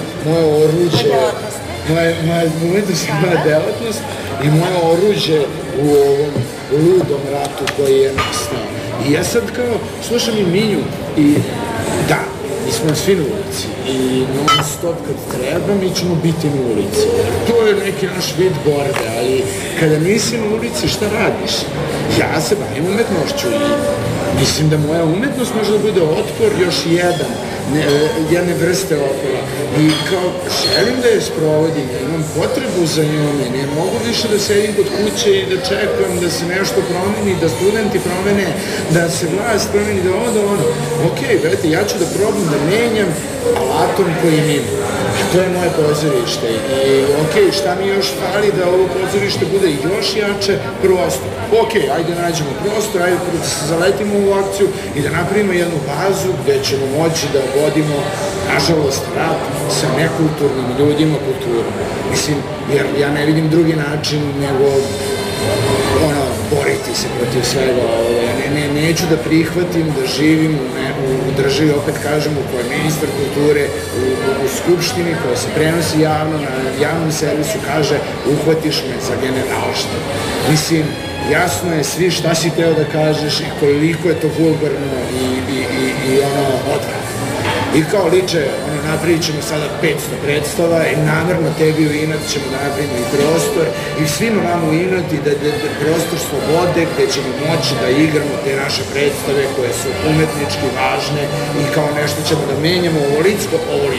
moje oruđe, moja umetnost je moja delatnost i moje oruđe u ovom ludom ratu koji je nastao. I ja sad kao slušam i Minju i da, mi smo svi na ulici i non stop kad treba mi ćemo biti na ulici. To je neki naš vid borbe, ali kada nisi na ulici šta radiš? Ja se bavim umetnošću i mislim da moja umetnost može da bude otpor još jedan, jedne vrste opora. I kao želim da je sprovodim, imam potrebu za njome, ne mogu više da sedim kod kuće i da čekam da se nešto promeni, da studenti promene, da se vlast promeni, da ovo, da ono. Okej, gledajte, ja ću da probam da menjam alatom koji imam. A to je moje pozorište. I okej, šta mi još fali da ovo pozorište bude još jače? Prostor. Okej, ajde nađemo prostor, ajde da se zaletimo u akciju i da napravimo jednu bazu gde ćemo moći da vodimo, nažalost, rat sa nekulturnim ljudima kulturom. Mislim, jer ja ne vidim drugi način nego boriti se protiv svega ovoga. Neću da prihvatim da živim u državi, opet kažem, u kojoj ministar kulture u skupštini koja se prenosi javno, na javnom servisu kaže uhvatiš me za generalštvo. Mislim, jasno je svi šta si teo da kažeš i koliko je to vulgarno i odvratno. I kao liče, napravit ćemo sada 500 predstava i namerno tebi u inat ćemo da napravimo i prostor i svima vama u inat i da prostor slobode gde ćemo moći da igramo te naše predstave koje su umetnički važne i kao nešto ćemo da menjamo ovo licko,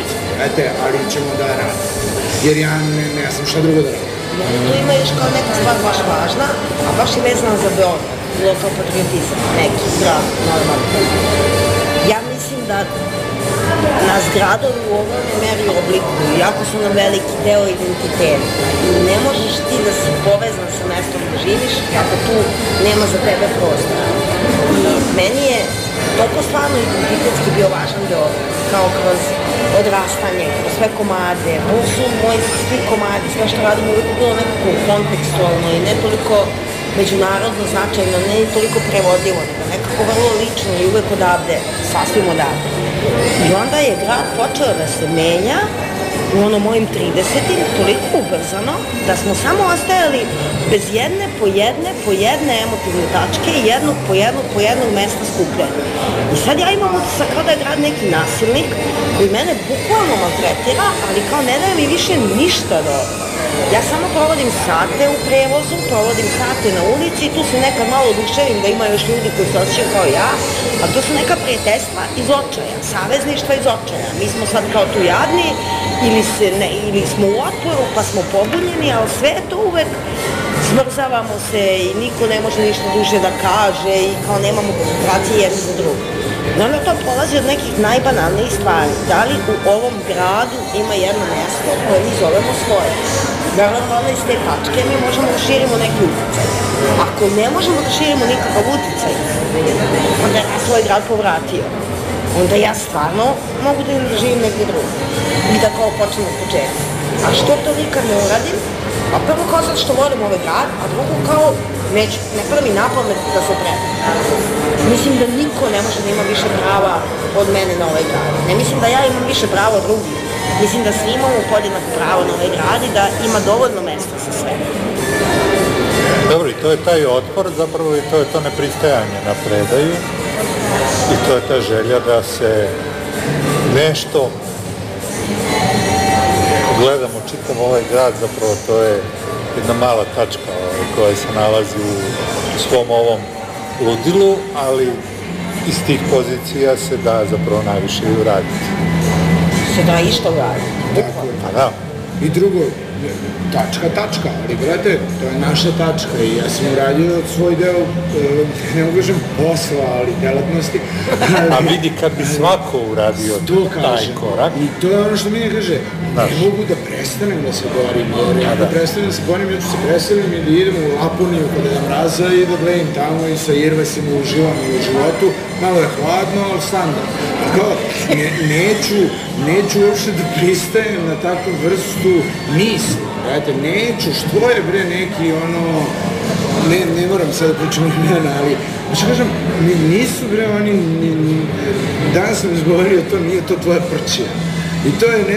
ali ćemo da radimo. Jer ja ne znam šta drugo da radim. Tu ima još kao neka stvar baš važna, a baš je vezana za Beograd, lokal patriotizam, neki zdrav, normalno. Ja mislim da nas gradovi u ogromnoj meri oblikuju, jako su nam veliki deo identiteta. I ne možeš ti da si povezan sa mestom gde živiš, ako tu nema za tebe prostora. I meni je toliko stvarno identitetski bio važan Beograd, kao kroz odrastanje, kroz sve komade. Ovo su moji svi komadi, sve što radimo uvijek bilo nekako kontekstualno i ne toliko međunarodno značajno, ne toliko prevodljivo, nego nekako vrlo lično i uvek odavde, sasvim odavde. I onda je grad počeo da se menja u mojim 30-im, toliko ubrzano, da smo samo ostajali bez jedne po jedne emotivne tačke i jednog po jednog mesta skupljanja. I sad ja imam utisak kao da je grad neki nasilnik koji mene bukvalno maltretira, ali kao ne daje mi više ništa dobro. Ja samo provodim sate u prevozu, provodim sate na ulici i tu se nekad malo oduševim da ima još ljudi koji se osjećaju kao ja, a to su neka prijateljstva iz očaja, savezništva iz očaja. Mi smo sad kao tu jadni ili smo u otporu pa smo pobunjeni, ali sve to uvek smrzavamo se i niko ne može ništa duže da kaže i kao nemamo koncentracije jedni za drugi. Naravno, to polazi od nekih najbanalnijih stvari. Da li u ovom gradu ima jedno mesto koje mi zovemo svoje? Naravno, onda iz te tačke mi možemo da širimo neki uticaj. Ako ne možemo da širimo nikakav uticaj, onda ja svoj grad povratio. Onda ja stvarno mogu da živim negdje drugo. I da kao počnem od početka. A što to nikad ne uradim? A prvo kao sad što volim ovaj grad, a drugo kao ne pada mi na pamet da se predam. Mislim da niko ne može da ima više prava od mene na ovaj grad. Ne mislim da ja imam više prava od drugih. Mislim da svi imamo podjednako pravo na ovaj grad i da ima dovoljno mesta za sve. Dobro, i to je taj otpor zapravo i to je to nepristajanje na predaju i to je ta želja da se nešto, gledamo, čitam ovaj grad, zapravo to je jedna mala tačka koja se nalazi u svom ovom ludilu, ali iz tih pozicija se da zapravo najviše i uraditi. Se da išta uraditi? Pa da. I drugo, tačka, ali gledajte, to je naša tačka i ja sam uradio svoj deo, ne ugažem posla, ali delatnosti. A vidi kad bi svako uradio taj korak. I to je ono što mi ne kaže, ne mogu da prestanem da se borim, jer ja da prestanem da se borim, ja ću se preselim i da idem u Laponiju kod Deda Mraza i da gledam tamo i sa Irvasima uživam u životu, malo je hladno, ali standard. Kao, neću uopšte da pristajem na takvu vrstu misli, gledajte, neću, što je bre neki ne moram sad da pričam imena, ali što kažem, nisu bre oni, danas sam izgovorio to, nije to tvoja prćija. I to je